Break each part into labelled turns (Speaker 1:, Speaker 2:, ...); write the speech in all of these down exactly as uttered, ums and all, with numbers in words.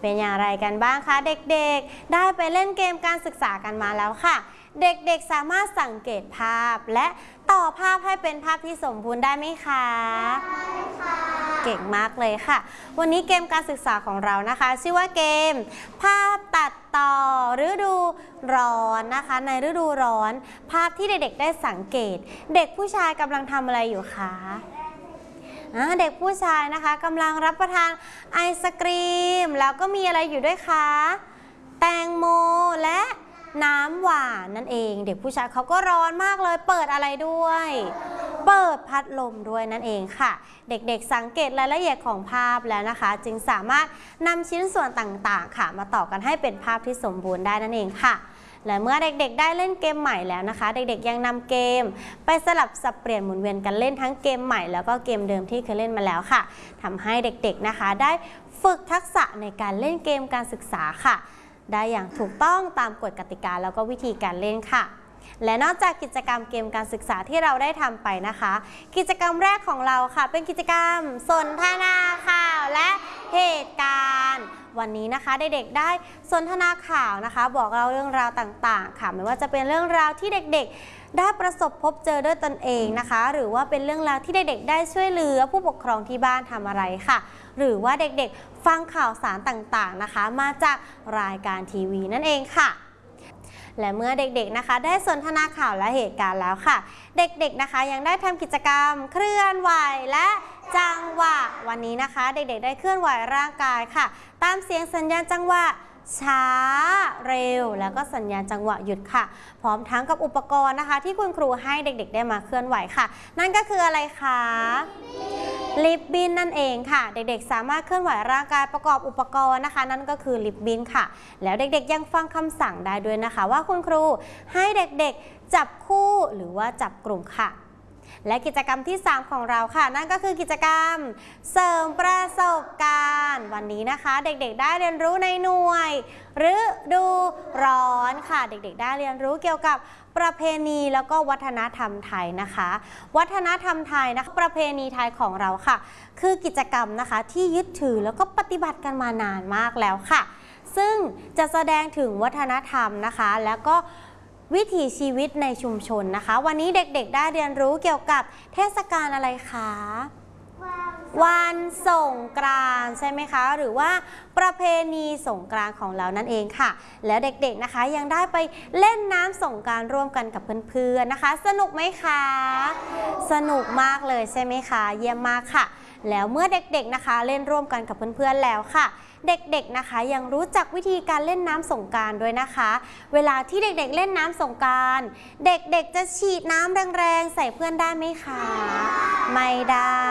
Speaker 1: เป็นอย่างไรกันบ้างคะเด็กๆได้ไปเล่นเกมการศึกษากันมาแล้วค่ะเด็กๆสามารถสังเกตภาพและต่อภาพให้เป็นภาพที่สมบูรณ์ได้ไหมคะได้ค่ะเก่งมากเลยค่ะวันนี้เกมการศึกษาของเรานะคะชื่อว่าเกมภาพตัดต่อฤดูร้อนนะคะในฤดูร้อนภาพที่เด็กๆได้สังเกตเด็กผู้ชายกำลังทำอะไรอยู่คะเด็กผู้ชายนะคะกำลังรับประทานไอศกรีมแล้วก็มีอะไรอยู่ด้วยคะแตงโมและน้ำหวานนั่นเองเด็กผู้ชายเขาก็ร้อนมากเลยเปิดอะไรด้วยเปิดพัดลมด้วยนั่นเองค่ะเด็กๆสังเกตรายละเอียดของภาพแล้วนะคะจึงสามารถนำชิ้นส่วนต่างๆค่ะมาต่อกันให้เป็นภาพที่สมบูรณ์ได้นั่นเองค่ะและเมื่อเด็กๆได้เล่นเกมใหม่แล้วนะคะเด็กๆยังนำเกมไปสลับสับเปลี่ยนหมุนเวียนกันเล่นทั้งเกมใหม่แล้วก็เกมเดิมที่เคยเล่นมาแล้วค่ะทำให้เด็กๆนะคะได้ฝึกทักษะในการเล่นเกมการศึกษาค่ะได้อย่างถูกต้องตามกฎกติกาแล้วก็วิธีการเล่นค่ะและนอกจากกิจกรรมเกมการศึกษาที่เราได้ทำไปนะคะกิจกรรมแรกของเราค่ะเป็นกิจกรรมสนทนาข่าวและเหตุการณ์วันนี้นะคะเด็กๆได้สนทนาข่าวนะคะบอกเราเรื่องราวต่างๆค่ะไม่ว่าจะเป็นเรื่องราวที่เด็กๆได้ประสบพบเจอด้วยตนเองนะคะหรือว่าเป็นเรื่องราวที่เด็กๆได้ช่วยเหลือผู้ปกครองที่บ้านทำอะไรค่ะหรือว่าเด็กๆฟังข่าวสารต่างๆนะคะมาจากรายการทีวีนั่นเองค่ะและเมื่อเด็กๆนะคะได้สนทนาข่าวและเหตุการณ์แล้วค่ะเด็กๆนะคะยังได้ทำกิจกรรมเคลื่อนไหวและจังหวะวันนี้นะคะเด็กๆได้เคลื่อนไหวร่างกายค่ะตามเสียงสัญญาณจังหวะช้าเร็วแล้วก็สัญญาณจังหวะหยุดค่ะพร้อมทั้งกับอุปกรณ์นะคะที่คุณครูให้เด็กๆได้มาเคลื่อนไหวค่ะนั่นก็คืออะไรคะลิบบิ้นนั่นเองค่ะเด็กๆสามารถเคลื่อนไหวร่างกายประกอบอุปกรณ์นะคะนั่นก็คือลิบบิ้นค่ะแล้วเด็กๆยังฟังคำสั่งได้ด้วยนะคะว่าคุณครูให้เด็กๆจับคู่หรือว่าจับกลุ่มค่ะและกิจกรรมที่สามของเราค่ะนั่นก็คือกิจกรรมเสริมประสบการณ์วันนี้นะคะเด็กๆได้เรียนรู้ในหน่วยฤดูร้อนค่ะเด็กๆได้เรียนรู้เกี่ยวกับประเพณีแล้วก็วัฒนธรรมไทยนะคะวัฒนธรรมไทยนะคะประเพณีไทยของเราค่ะคือกิจกรรมนะคะที่ยึดถือแล้วก็ปฏิบัติกันมานานมากแล้วค่ะซึ่งจะแสดงถึงวัฒนธรรมนะคะแล้วก็วิถีชีวิตในชุมชนนะคะวันนี้เด็กๆได้เรียนรู้เกี่ยวกับเทศกาลอะไรคะวันสงกรานต์ใช่ไหมคะหรือว่าประเพณีสงกรานต์ของเรานั่นเองค่ะแล้วเด็กๆนะคะยังได้ไปเล่นน้ำสงกรานต์ร่วมกันกับเพื่อนๆนะคะสนุกไหมคะสนุกมากเลยใช่ไหมคะเยี่ยมมากค่ะแล้วเมื่อเด็กๆนะคะเล่นร่วมกันกับเพื่อนๆแล้วค่ะเด็กๆนะคะยังรู้จักวิธีการเล่นน้ำสงกรานต์ด้วยนะคะเวลาที่เด็กๆเล่นน้ำสงกรานต์เด็กๆจะฉีดน้ำแรงๆใส่เพื่อนได้ไหมคะไม่ได้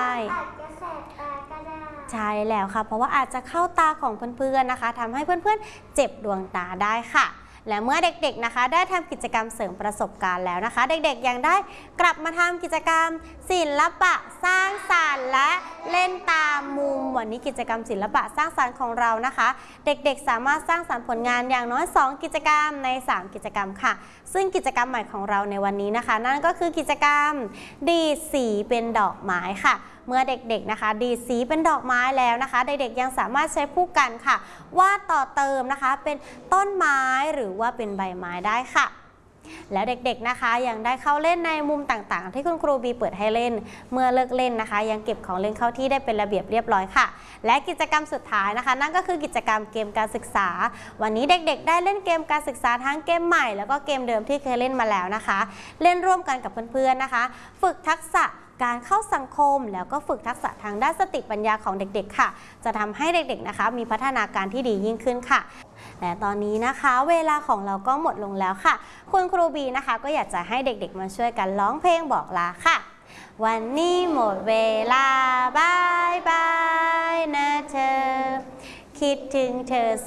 Speaker 1: ใช่แล้วค่ะเพราะว่าอาจจะเข้าตาของเพื่อนๆนะคะทำให้เพื่อนๆเจ็บดวงตาได้ค่ะและเมื่อเด็กๆนะคะได้ทำกิจกรรมเสริมประสบการณ์แล้วนะคะเด็กๆยังได้กลับมาทำกิจกรรมศิลปะสร้างสรรค์และเล่นตามมุมวันนี้กิจกรรมศิลปะสร้างสรรค์ของเรานะคะเด็กๆสามารถสร้างสรรค์ผลงานอย่างน้อยสองกิจกรรมในสามกิจกรรมค่ะซึ่งกิจกรรมใหม่ของเราในวันนี้นะคะนั่นก็คือกิจกรรมดีดสีเป็นดอกไม้ค่ะเมื่อเด็กๆนะคะดีดสีเป็นดอกไม้แล้วนะคะเด็กๆยังสามารถใช้ผู้กันค่ะวาดต่อเติมนะคะเป็นต้นไม้หรือว่าเป็นใบไม้ได้ค่ะแล้วเด็กๆนะคะยังได้เข้าเล่นในมุมต่างๆที่คุณครูบีเปิดให้เล่นเมื่อเลิกเล่นนะคะยังเก็บของเล่นเข้าที่ได้เป็นระเบียบเรียบร้อยค่ะและกิจกรรมสุดท้ายนะคะนั่นก็คือกิจกรรมเกมการศึกษาวันนี้เด็กๆได้เล่นเกมการศึกษาทั้งเกมใหม่แล้วก็เกมเดิมที่เคยเล่นมาแล้วนะคะเล่นร่วมกันกับเพื่อนๆนะคะฝึกทักษะการเข้าสังคมแล้วก็ฝึกทักษะทางด้านสติปัญญาของเด็กๆค่ะจะทำให้เด็กๆนะคะมีพัฒนาการที่ดียิ่งขึ้นค่ะและตอนนี้นะคะเวลาของเราก็หมดลงแล้วค่ะคุณครูบีนะคะก็อยากจะให้เด็กๆมาช่วยกันร้องเพลงบอกลาค่ะวันนี้หมดเวลาบายบายนะเธอคิดถึงเธอ